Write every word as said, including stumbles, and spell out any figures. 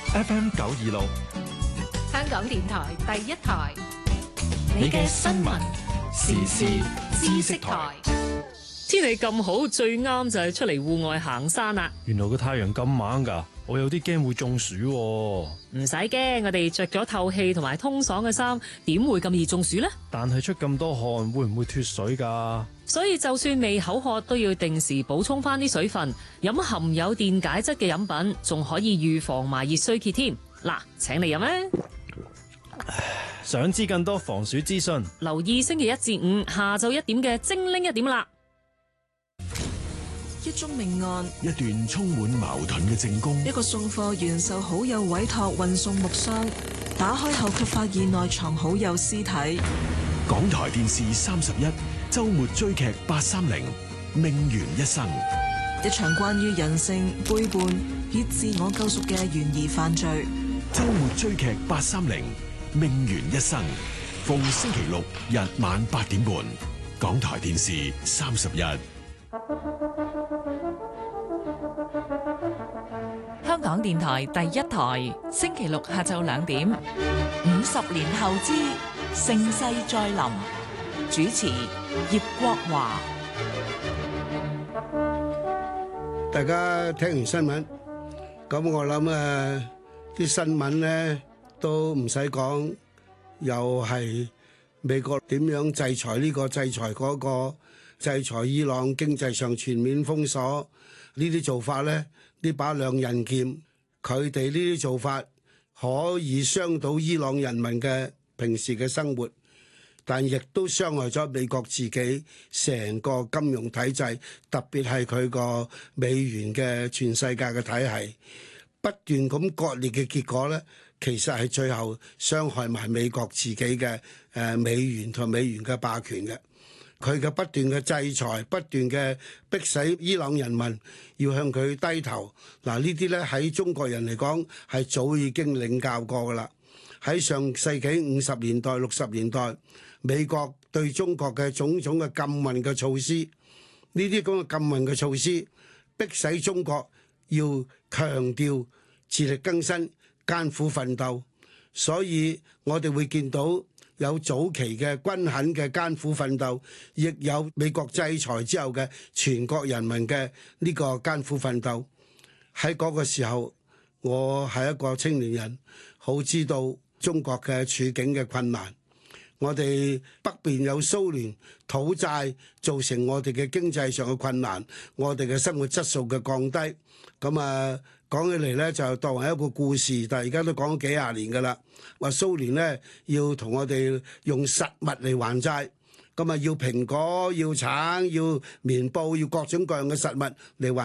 F M 九二六， 香港電台第一台， 你嘅新聞時事知識台。 天氣咁好，最啱就係出嚟戶外行山啦。 原來個太陽咁猛㗎，我有啲驚會中暑喎。 唔使驚，我哋着咗透氣同埋通爽嘅衫，點會咁易中暑呢？ 但係出咁多汗，會唔會脫水㗎？ 所以就算未口渴，都要定時補充翻啲水分，飲含有電解質嘅飲品，仲可以預防埋熱衰竭添。嗱，請你飲啊！ 想知更多防暑資訊， 留意星期一至五下晝一點嘅精靈一點啦。 一宗命案， 一段充滿矛盾嘅證供， 一個送貨員受好友委託運送木箱，打開後卻發現內藏好友屍體。 港台電視三十一周末追劇八三零命懸一生， 一場關於人性背叛以自我救贖嘅懸疑犯罪。 周末追劇八三零命懸一生，逢星期六日晚八點半，港台電視三十一。 香港電台第一台，星期六下晝兩點，五十年後之盛世再臨，主持葉國華。 大家聽完新聞，咁我諗誒啲新聞咧都唔使講，又係美國點樣制裁呢個制裁嗰個，制裁伊朗經濟上全面封鎖呢啲做法咧，呢把兩刃劍，佢哋呢啲做法可以傷到伊朗人民嘅平時嘅生活，但亦都傷害咗美國自己成個金融體制，特別係佢個美元嘅全世界嘅體系，不斷咁割裂嘅結果呢，其實係最後傷害埋美國自己嘅誒美元同美元嘅霸權嘅。佢嘅不斷嘅制裁，不斷嘅迫使伊朗人民要向佢低頭。嗱，呢啲咧喺中國人嚟講係早已經領教過噶啦。喺上世紀五十年代、六十年代，美國對中國嘅種種嘅禁運嘅措施，呢啲咁嘅禁運嘅措施，迫使中國要強調自力更生、艱苦奮鬥。所以我哋會見到有早期嘅均衡嘅艱苦奮鬥，亦有美國制裁之後嘅全國人民嘅呢個艱苦奮鬥。喺嗰個時候，我係一個青年人，好知道中國嘅處境嘅困難。我哋北邊有蘇聯討債，造成我哋嘅經濟上嘅困難，我哋嘅生活質素嘅降低。咁啊，講起嚟咧就當為一個故事，但係而家都講咗幾廿年噶啦。話蘇聯咧要同我哋用實物嚟還債，咁啊要蘋果、要橙、要棉布、要各種各樣嘅實物嚟還。